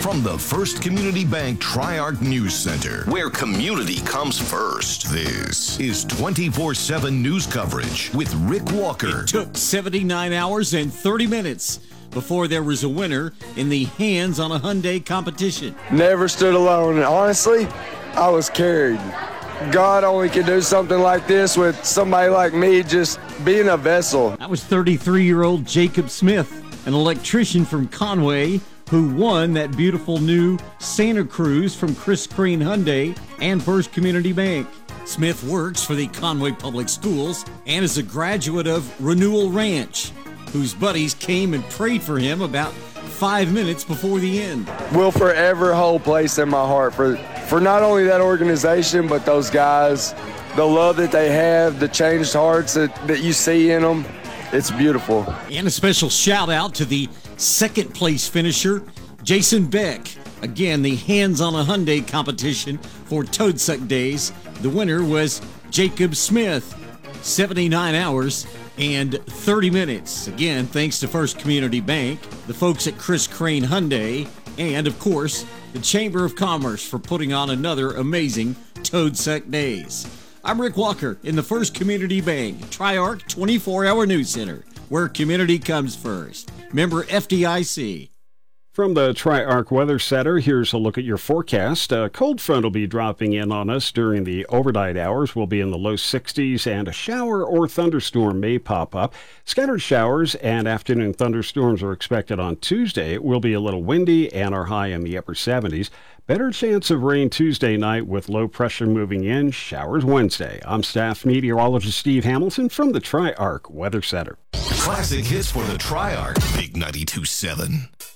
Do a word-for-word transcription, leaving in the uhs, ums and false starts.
From the First Community Bank Tri-Arc News Center, where community comes first, this is twenty-four seven news coverage with Rick Walker. It took seventy-nine hours and thirty minutes before there was a winner in the Hands on a Hyundai competition. Never stood alone. Honestly, I was carried. God only can do something like this with somebody like me just being a vessel. That was thirty-three-year-old Jacob Smith, an electrician from Conway, who won that beautiful new Santa Cruz from Chris Crane Hyundai and First Community Bank. Smith works for the Conway Public Schools and is a graduate of Renewal Ranch, whose buddies came and prayed for him about five minutes before the end. Will forever hold place in my heart for, for not only that organization, but those guys, the love that they have, the changed hearts that, that you see in them. It's beautiful. And a special shout out to the second place finisher, Jason Beck. Again, the Hands on a Hyundai competition for Toadsuck Days. The winner was Jacob Smith, seventy-nine hours and thirty minutes. Again, thanks to First Community Bank, the folks at Chris Crane Hyundai, and of course, the Chamber of Commerce for putting on another amazing Toadsuck Days. I'm Rick Walker in the First Community Bank Tri-Arc twenty-four hour News Center, where community comes first. Member F D I C. From the Tri-Arc Weather Center, here's a look at your forecast. A cold front will be dropping in on us during the overnight hours. We'll be in the low sixties, and a shower or thunderstorm may pop up. Scattered showers and afternoon thunderstorms are expected on Tuesday. It will be a little windy and our high in the upper seventies. Better chance of rain Tuesday night with low pressure moving in. Showers Wednesday. I'm staff meteorologist Steve Hamilton from the Tri-Arc Weather Center. Classic hits for the Tri-Arc, Big ninety-two point seven.